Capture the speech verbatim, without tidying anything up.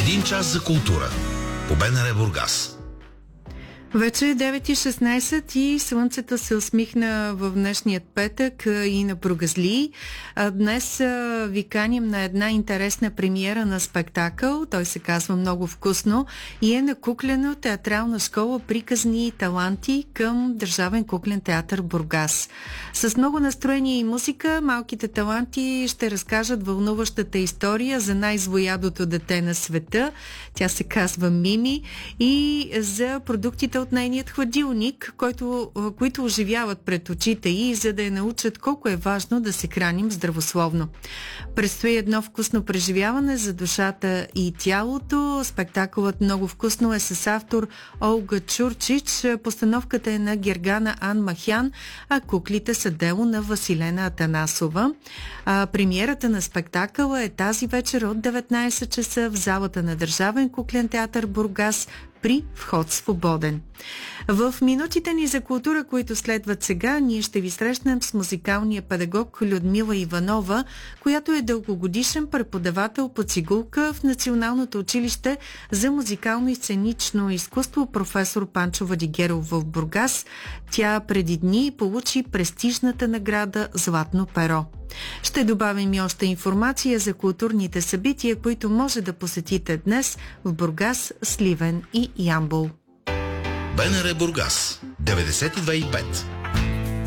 Един час за култура по БНР Бургас. Вече е девет и шестнайсет и слънцето се усмихна в днешният петък и на Бургазлии. Днес ви каним на една интересна премиера на спектакъл. Той се казва Много вкусно и е на куклено театрална школа Приказни таланти към Държавен куклен театър Бургас. С много настроение и музика малките таланти ще разкажат вълнуващата история за най-злоядото дете на света. Тя се казва Мими и за продуктите от нейният хладилник, който, които оживяват пред очите й, за да я научат колко е важно да се храним здравословно. Предстои едно вкусно преживяване за душата и тялото. Спектакълът Много вкусно е с автор Олга Чурчич. Постановката е на Гергана Ан Махян, а куклите са дело на Василена Атанасова. А, премиерата на спектакъла е тази вечер от деветнайсет часа в залата на Държавен куклен театър Бургас при вход свободен. В минутите ни за култура, които следват сега, ние ще ви срещнем с музикалния педагог Людмила Иванова, която е дългогодишен преподавател по цигулка в Националното училище за музикално и сценично изкуство професор Панчо Владигеров в Бургас. Тя преди дни получи престижната награда Златно перо. Ще добавим и още информация за културните събития, които може да посетите днес в Бургас, Сливен и Ямбол. БНР Бургас деветдесет и две и пет.